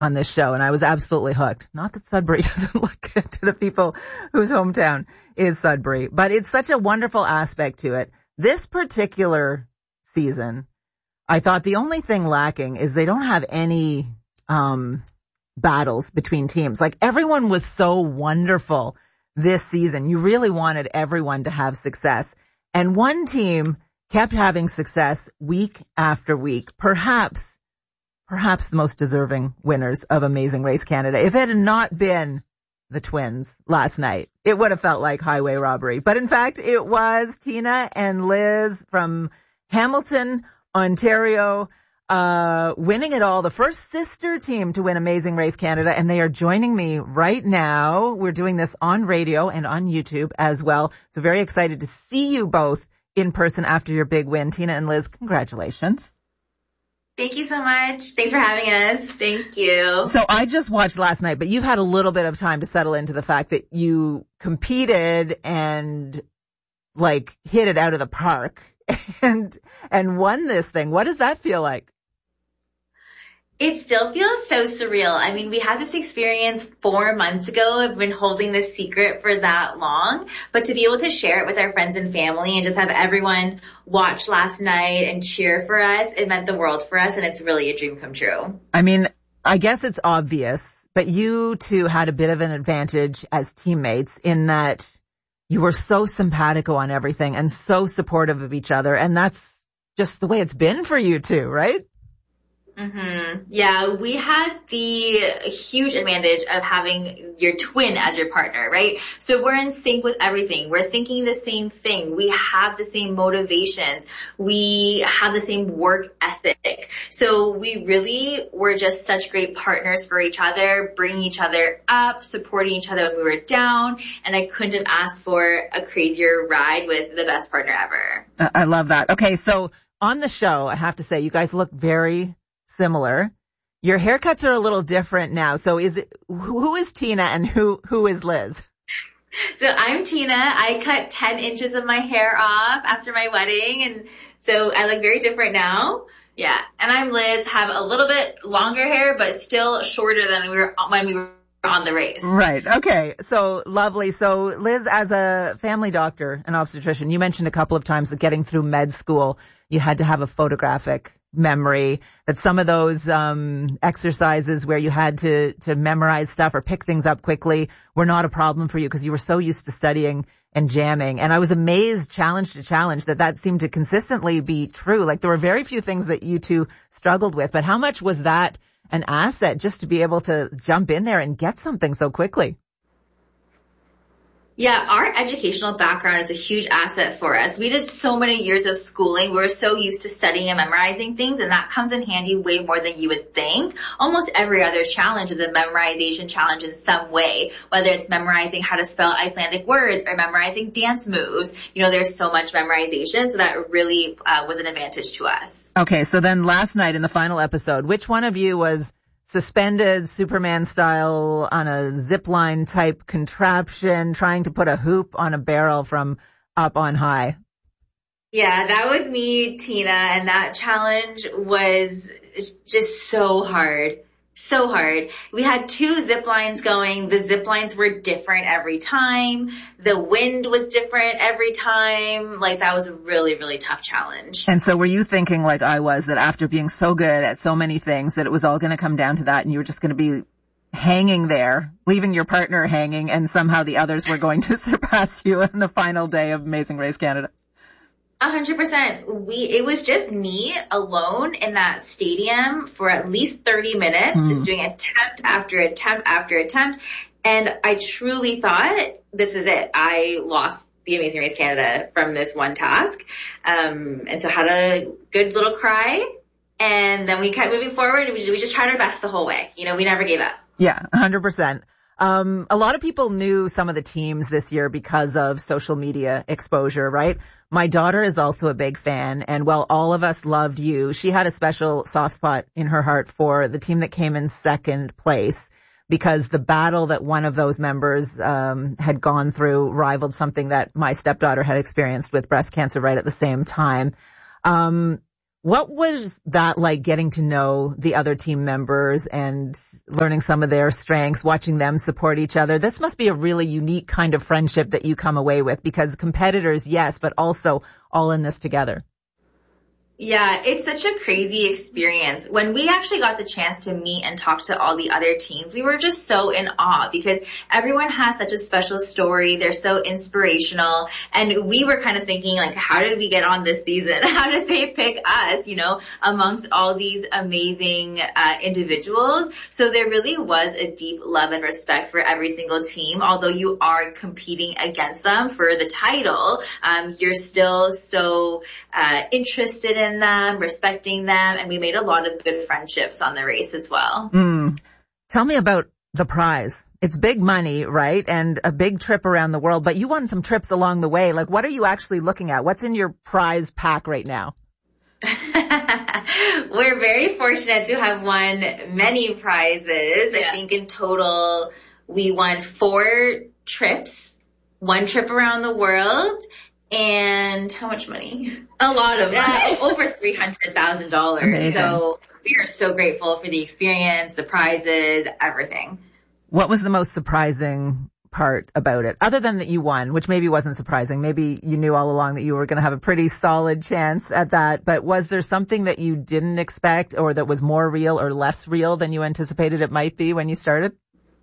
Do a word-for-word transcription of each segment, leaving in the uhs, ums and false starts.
on this show, and I was absolutely hooked. Not that Sudbury doesn't look good to the people whose hometown is Sudbury, but it's such a wonderful aspect to it. This particular season, I thought the only thing lacking is they don't have any um battles between teams. Like, everyone was so wonderful this season. You really wanted everyone to have success. And one team kept having success week after week. Perhaps, perhaps the most deserving winners of Amazing Race Canada. If it had not been the twins last night, it would have felt like highway robbery. But in fact, it was Tina and Liz from Hamilton, Ontario, uh, winning it all. The first sister team to win Amazing Race Canada. And they are joining me right now. We're doing this on radio and on YouTube as well. So very excited to see you both in person after your big win. Tina and Liz, congratulations. Thank you so much. Thanks for having us. Thank you. So I just watched last night, but you've had a little bit of time to settle into the fact that you competed and like hit it out of the park and, and won this thing. What does that feel like? It still feels so surreal. I mean, we had this experience four months ago. I've been holding this secret for that long, but to be able to share it with our friends and family and just have everyone watch last night and cheer for us, it meant the world for us, and it's really a dream come true. I mean, I guess it's obvious, but you two had a bit of an advantage as teammates in that you were so simpatico on everything and so supportive of each other, and that's just the way it's been for you two, right? Mm-hmm. Yeah, we had the huge advantage of having your twin as your partner, right? So we're in sync with everything. We're thinking the same thing. We have the same motivations. We have the same work ethic. So we really were just such great partners for each other, bringing each other up, supporting each other when we were down. And I couldn't have asked for a crazier ride with the best partner ever. I love that. Okay, so on the show, I have to say, you guys look very similar. Your haircuts are a little different now. So is it, who is Tina and who, who is Liz? So I'm Tina. I cut ten inches of my hair off after my wedding. And so I look very different now. Yeah. And I'm Liz, have a little bit longer hair, but still shorter than we were when we were on the race. Right. Okay. So lovely. So Liz, as a family doctor and obstetrician, you mentioned a couple of times that getting through med school, you had to have a photographic memory, that some of those um exercises where you had to to memorize stuff or pick things up quickly were not a problem for you because you were so used to studying and jamming. And I was amazed, challenge to challenge, that that seemed to consistently be true. Like, there were very few things that you two struggled with, but how much was that an asset just to be able to jump in there and get something so quickly? Yeah, our educational background is a huge asset for us. We did so many years of schooling. We're so used to studying and memorizing things, and that comes in handy way more than you would think. Almost every other challenge is a memorization challenge in some way, whether it's memorizing how to spell Icelandic words or memorizing dance moves. You know, there's so much memorization, so that really uh, was an advantage to us. Okay, so then last night in the final episode, which one of you was suspended Superman style on a zip line type contraption, trying to put a hoop on a barrel from up on high? Yeah, that was me, Tina, and that challenge was just so hard. So hard. We had two zip lines going. The zip lines were different every time. The wind was different every time. Like, that was a really, really tough challenge. And so were you thinking, like I was, that after being so good at so many things, that it was all going to come down to that and you were just going to be hanging there, leaving your partner hanging, and somehow the others were going to surpass you on the final day of Amazing Race Canada? A hundred percent. We, it was just me alone in that stadium for at least thirty minutes, mm. just doing attempt after attempt after attempt. And I truly thought, this is it. I lost the Amazing Race Canada from this one task. Um, and so had a good little cry. And then we kept moving forward, and we, we just tried our best the whole way. You know, we never gave up. Yeah, a hundred percent. Um, a lot of people knew some of the teams this year because of social media exposure, right? My daughter is also a big fan, and while all of us loved you, she had a special soft spot in her heart for the team that came in second place, because the battle that one of those members um had gone through rivaled something that my stepdaughter had experienced with breast cancer right at the same time. Um What was that like, getting to know the other team members and learning some of their strengths, watching them support each other? This must be a really unique kind of friendship that you come away with, because competitors, yes, but also all in this together. Yeah, it's such a crazy experience. When we actually got the chance to meet and talk to all the other teams, we were just so in awe because everyone has such a special story. They're so inspirational. And we were kind of thinking, like, how did we get on this season? How did they pick us, you know, amongst all these amazing uh, individuals? So there really was a deep love and respect for every single team. Although you are competing against them for the title, um, you're still so uh, interested in them, respecting them, and we made a lot of good friendships on the race as well. Mm. Tell me about the prize. It's big money, right? And a big trip around the world, but you won some trips along the way. Like, what are you actually looking at? What's in your prize pack right now? We're very fortunate to have won many prizes. Yeah. I think in total we won four trips, one trip around the world. And how much money? A lot of money. Uh, over three hundred thousand dollars. So we are so grateful for the experience, the prizes, everything. What was the most surprising part about it? Other than that you won, which maybe wasn't surprising. Maybe you knew all along that you were going to have a pretty solid chance at that. But was there something that you didn't expect, or that was more real or less real than you anticipated it might be when you started?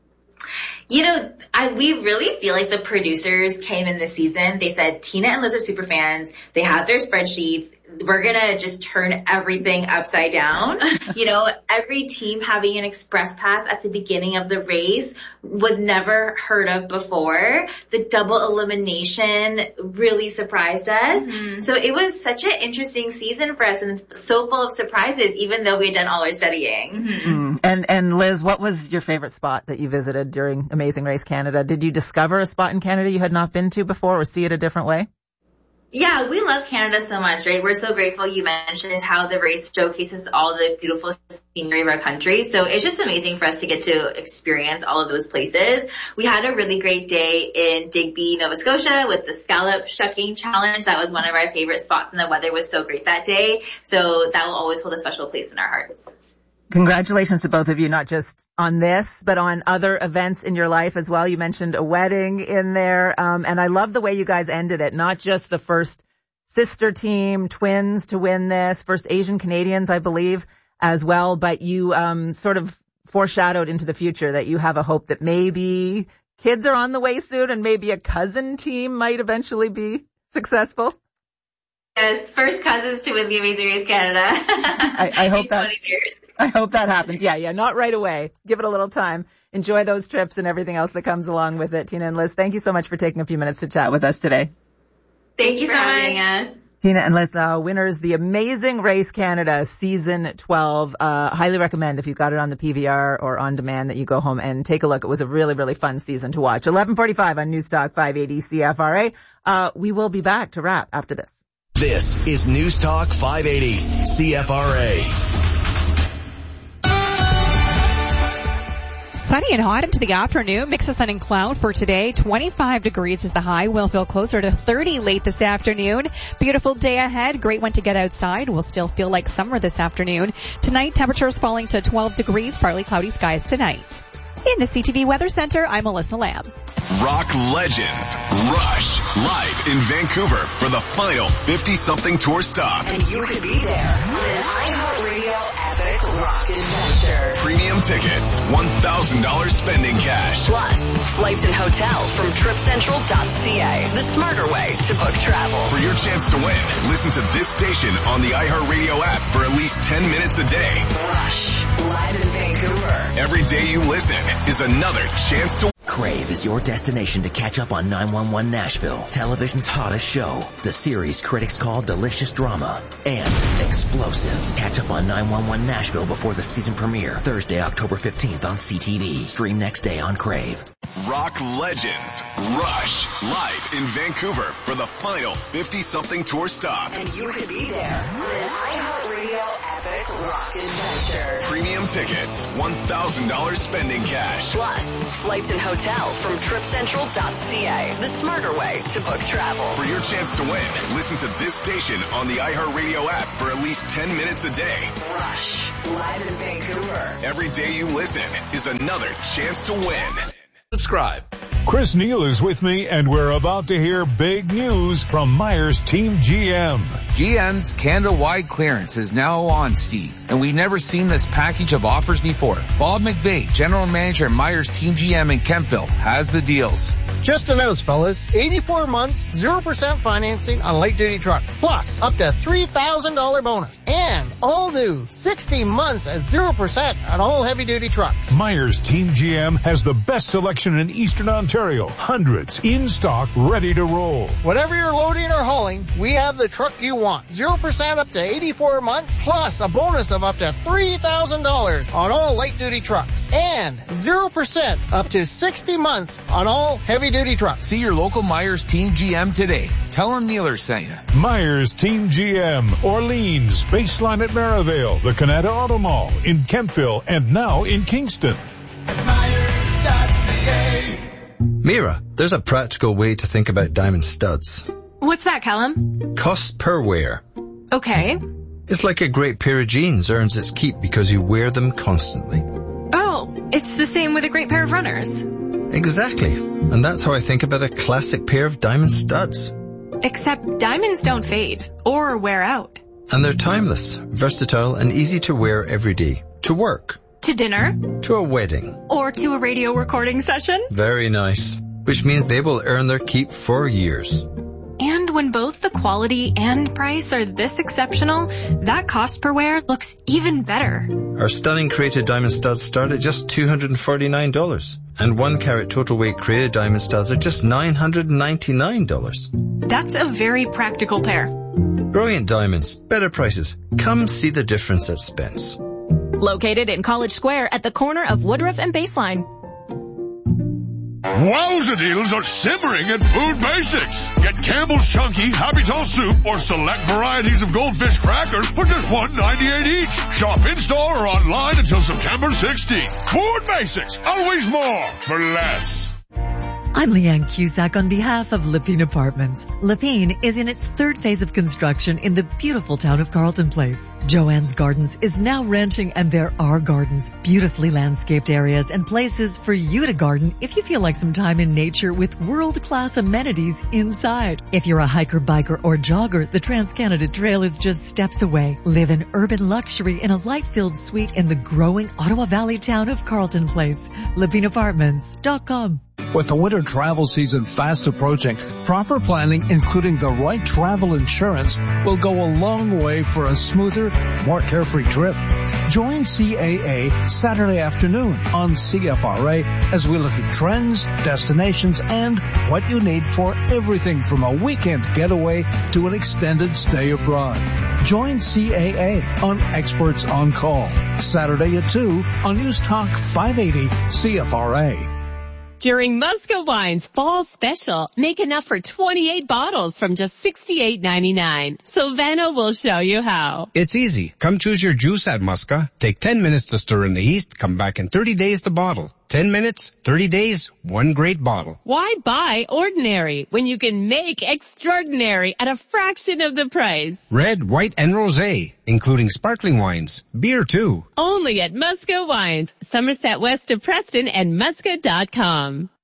You know, I, we really feel like the producers came in this season. They said, Tina and Liz are super fans. They have their spreadsheets. We're going to just turn everything upside down. You know, every team having an express pass at the beginning of the race was never heard of before. The double elimination really surprised us. Mm-hmm. So it was such an interesting season for us and so full of surprises, even though we had done all our studying. Mm-hmm. Mm. And, and Liz, what was your favorite spot that you visited during Amazing Race Canada? Did you discover a spot in Canada you had not been to before, or see it a different way? Yeah, we love Canada so much, right? We're so grateful you mentioned how the race showcases all the beautiful scenery of our country. So it's just amazing for us to get to experience all of those places. We had a really great day in Digby, Nova Scotia with the scallop shucking challenge. That was one of our favorite spots, and the weather was so great that day. So that will always hold a special place in our hearts. Congratulations to both of you, not just on this, but on other events in your life as well. You mentioned a wedding in there. Um, and I love the way you guys ended it. Not just the first sister team, twins to win this, first Asian Canadians, I believe, as well. But you um, sort of foreshadowed into the future that you have a hope that maybe kids are on the way soon and maybe a cousin team might eventually be successful. Yes, first cousins to win the Amazing Race Canada. I, I hope that. I hope that happens. Yeah, yeah, not right away. Give it a little time. Enjoy those trips and everything else that comes along with it. Tina and Liz, thank you so much for taking a few minutes to chat with us today. Thank you for having us. Tina and Liz, uh, winners, the Amazing Race Canada Season twelve. Uh, highly recommend if you've got it on the P V R or on demand that you go home and take a look. It was a really, really fun season to watch. eleven forty-five on Newstalk five eighty C F R A. Uh, we will be back to wrap after this. This is Newstalk five eighty C F R A. Sunny and hot into the afternoon. Mix of sun and cloud for today. twenty-five degrees is the high. We'll feel closer to thirty late this afternoon. Beautiful day ahead. Great one to get outside. We'll still feel like summer this afternoon. Tonight, temperatures falling to twelve degrees. Partly cloudy skies tonight. In the C T V Weather Center, I'm Melissa Lamb. Rock legends Rush live in Vancouver for the final fifty-something tour stop. And you could be there on an iHeartRadio epic rock adventure. Premium tickets, one thousand dollars spending cash. Plus, flights and hotel from trip central dot c a. The smarter way to book travel. For your chance to win, listen to this station on the iHeartRadio app for at least ten minutes a day. Rush, live in Vancouver. Every day you listen is another chance to Crave is your destination to catch up on nine one one Nashville, television's hottest show. The series critics call delicious drama and explosive. Catch up on nine one one Nashville before the season premiere, Thursday, October fifteenth on C T V. Stream next day on Crave. Rock legends Rush live in Vancouver for the final fifty-something tour stop. And you could be there on an iHeartRadio epic rock adventure. Premium tickets, one thousand dollars spending cash. Plus, flights and hotel from trip central dot c a. The smarter way to book travel. For your chance to win, listen to this station on the iHeartRadio app for at least ten minutes a day. Rush, live in Vancouver. Every day you listen is another chance to win. Subscribe. Chris Neal is with me, and we're about to hear big news from Myers Team G M. G M's Canada-wide clearance is now on, Steve, and we've never seen this package of offers before. Bob McVeigh, General Manager at Myers Team G M in Kempville, has the deals. Just announced, fellas. eighty-four months, zero percent financing on light-duty trucks. Plus, up to three thousand dollars bonus. And all new sixty months at zero percent on all heavy-duty trucks. Myers Team G M has the best selection in Eastern Ontario. Hundreds in stock, ready to roll. Whatever you're loading or hauling, we have the truck you want. zero percent up to eighty-four months, plus a bonus of up to three thousand dollars on all light-duty trucks. And zero percent up to sixty months on all heavy-duty trucks. See your local Myers Team G M today. Tell them Nealer sent you. Myers Team G M, Orleans, Baseline at Maryvale, the Canada Auto Mall, in Kempville, and now in Kingston. Mira, there's a practical way to think about diamond studs. What's that, Callum? Cost per wear. Okay. It's like a great pair of jeans earns its keep because you wear them constantly. Oh, it's the same with a great pair of runners. Exactly. And that's how I think about a classic pair of diamond studs. Except diamonds don't fade or wear out. And they're timeless, versatile, and easy to wear every day. To work. To dinner. To a wedding. Or to a radio recording session. Very nice. Which means they will earn their keep for years. And when both the quality and price are this exceptional, that cost per wear looks even better. Our stunning created diamond studs start at just two hundred forty-nine dollars. And one carat total weight created diamond studs are just nine hundred ninety-nine dollars. That's a very practical pair. Brilliant diamonds, better prices. Come see the difference at Spence. Located in College Square at the corner of Woodruff and Baseline. Wowza deals are simmering at Food Basics. Get Campbell's Chunky Happy Tall Soup or select varieties of Goldfish crackers for just one ninety-eight each. Shop in-store or online until September sixteenth. Food Basics, always more for less. I'm Leanne Cusack on behalf of Lepine Apartments. Lepine is in its third phase of construction in the beautiful town of Carlton Place. Joanne's Gardens is now renting, and there are gardens, beautifully landscaped areas, and places for you to garden if you feel like some time in nature with world-class amenities inside. If you're a hiker, biker, or jogger, the Trans-Canada Trail is just steps away. Live in urban luxury in a light-filled suite in the growing Ottawa Valley town of Carlton Place. Lepine Apartments dot com. With the winter travel season fast approaching, proper planning, including the right travel insurance, will go a long way for a smoother, more carefree trip. Join C A A Saturday afternoon on C F R A as we look at trends, destinations, and what you need for everything from a weekend getaway to an extended stay abroad. Join C A A on Experts on Call, Saturday at two on News Talk five eighty C F R A. During Musca Wine's Fall Special, make enough for twenty-eight bottles from just sixty-eight ninety-nine. Silvano will show you how. It's easy. Come choose your juice at Musca. Take ten minutes to stir in the yeast. Come back in thirty days to bottle. ten minutes, thirty days, one great bottle. Why buy ordinary when you can make extraordinary at a fraction of the price? Red, white, and rosé, including sparkling wines. Beer, too. Only at Musca Wines, Somerset West of Preston, and Musca dot com.